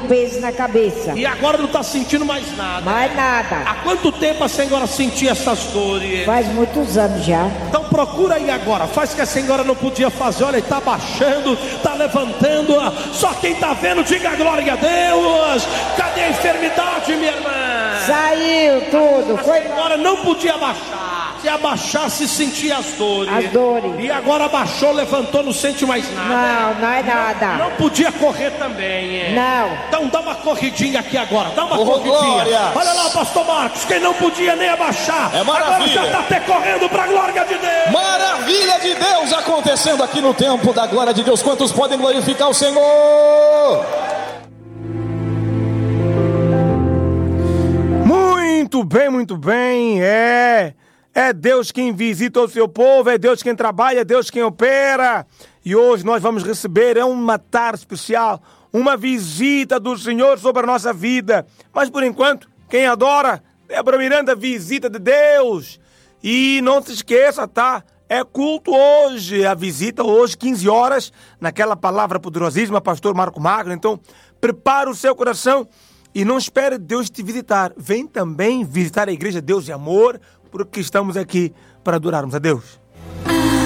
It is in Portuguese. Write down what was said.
peso na cabeça. E agora não está sentindo mais nada. Mais nada. Há quanto tempo a senhora sentia essas dores? Faz muitos anos já. Então procura aí agora. Faz que a senhora não podia fazer. Olha, está baixando, está levantando. Só quem está vendo, diga glória a Deus. Cadê a enfermidade, minha irmã? Saiu tudo. A Foi senhora não podia abaixar. Se abaixasse, sentia as dores. as dores. E agora abaixou, levantou, não sente mais nada. Não, não é nada. Não podia correr também. Não. Então dá uma corridinha aqui agora. Dá uma Ô, corridinha. glória. Olha lá, pastor Marcos. Quem não podia nem abaixar. É maravilha. Agora já está até correndo para a glória de Deus. Maravilha de Deus acontecendo aqui no tempo da glória de Deus. Quantos podem glorificar o Senhor? Muito bem, é Deus quem visita o seu povo, é Deus quem trabalha, é Deus quem opera. E hoje nós vamos receber uma tarde especial, uma visita do Senhor sobre a nossa vida. Mas por enquanto, quem adora, Débora Miranda, visita de Deus. E não se esqueça, tá? É culto hoje, a visita hoje, 15 horas, naquela palavra poderosíssima, pastor Marco Magno. Então, prepara o seu coração. E não espere Deus te visitar. Vem também visitar a igreja Deus e Amor, porque estamos aqui para adorarmos a Deus.